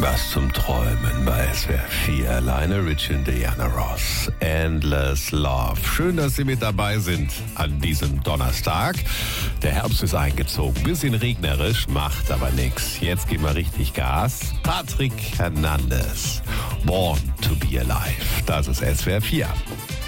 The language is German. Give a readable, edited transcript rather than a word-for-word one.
Was zum Träumen bei SWR 4. Lionel Richie und Diana Ross. Endless Love. Schön, dass Sie mit dabei sind an diesem Donnerstag. Der Herbst ist eingezogen. Bisschen regnerisch, macht aber nichts. Jetzt geben wir richtig Gas. Patrick Hernandez. Born to be alive. Das ist SWR 4.